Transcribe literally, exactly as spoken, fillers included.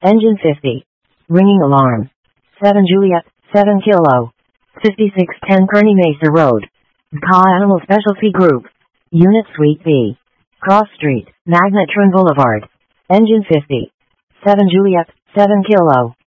Engine fifty. Ringing alarm. seven Juliet, seven Kilo. fifty-six ten Kearny Mesa Road. Ka Animal Specialty Group. Unit Suite B. Cross Street, Magnetron Boulevard. Engine fifty. seven Juliet, seven Kilo.